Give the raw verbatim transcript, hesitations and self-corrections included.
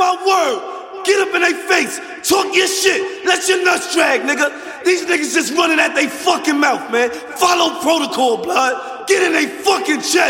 my word. Get up in their face. Talk your shit. Let your nuts drag, nigga. These niggas just running at they fucking mouth, man. Follow protocol, blood. Get in they fucking chest.